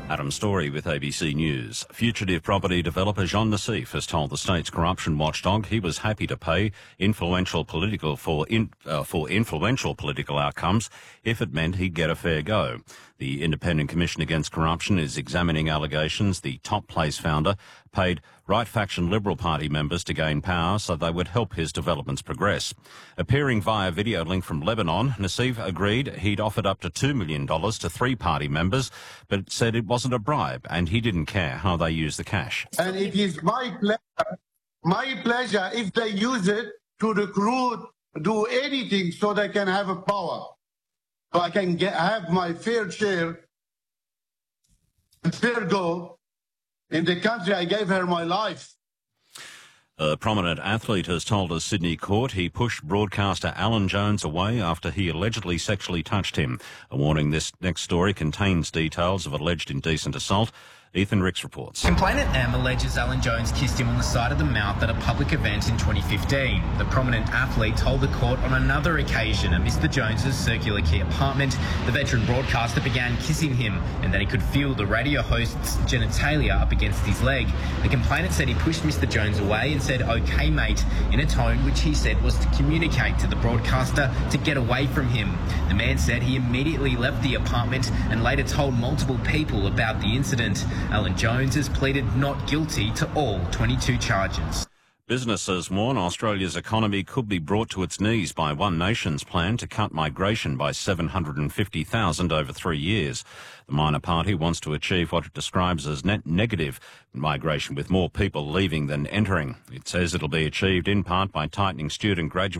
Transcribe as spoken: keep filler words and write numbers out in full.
Adam Story with A B C News. Fugitive property developer Jean Nassif has told the state's corruption watchdog he was happy to pay influential political for in, uh, for influential political outcomes if it meant he'd get a fair go. The Independent Commission Against Corruption is examining allegations the Top Place founder paid right faction Liberal Party members to gain power so they would help his developments progress. Appearing via video link from Lebanon, Nassif agreed he'd offered up to two million dollars to three party members, but said it wasn't a bribe and he didn't care how they used the cash. And it is my pleasure, my pleasure if they use it to recruit, do anything so they can have a power. So I can get, have my fair share, fair go in the country. I gave her my life. A prominent athlete has told a Sydney court he pushed broadcaster Alan Jones away after he allegedly sexually touched him. A warning: this next story contains details of alleged indecent assault. Ethan Ricks reports. Complainant Em alleges Alan Jones kissed him on the side of the mouth at a public event in twenty fifteen. The prominent athlete told the court on another occasion at Mister Jones's Circular Quay apartment, the veteran broadcaster began kissing him and that he could feel the radio host's genitalia up against his leg. The complainant said he pushed Mister Jones away and said, "Okay, mate," in a tone which he said was to communicate to the broadcaster to get away from him. The man said he immediately left the apartment and later told multiple people about the incident. Alan Jones has pleaded not guilty to all twenty-two charges. Businesses warn Australia's economy could be brought to its knees by One Nation's plan to cut migration by seven hundred fifty thousand over three years. The minor party wants to achieve what it describes as net negative migration, with more people leaving than entering. It says it'll be achieved in part by tightening student graduate